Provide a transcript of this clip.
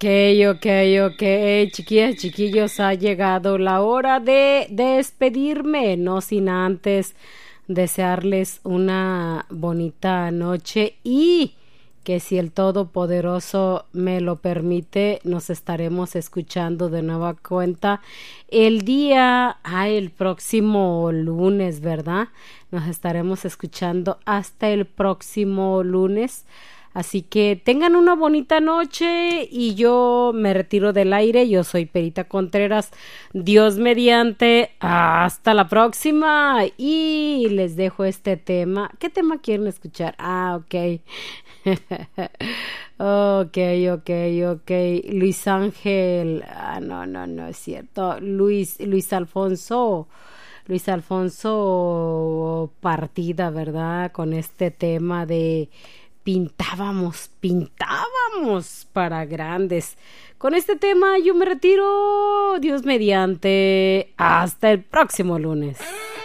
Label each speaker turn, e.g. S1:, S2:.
S1: Ok, chiquillas, chiquillos, ha llegado la hora de despedirme, no sin antes desearles una bonita noche y que si el Todopoderoso me lo permite, nos estaremos escuchando de nueva cuenta el próximo lunes, ¿verdad? Nos estaremos escuchando hasta el próximo lunes. Así que tengan una bonita noche y yo me retiro del aire. Yo soy Perita Contreras. Dios mediante. Hasta la próxima. Y les dejo este tema. ¿Qué tema quieren escuchar? Ok. Ok. Luis Ángel. No es cierto. Luis Alfonso. Luis Alfonso Partida, ¿verdad? Con este tema de pintábamos para grandes. Con este tema yo me retiro. Dios mediante. Hasta el próximo lunes.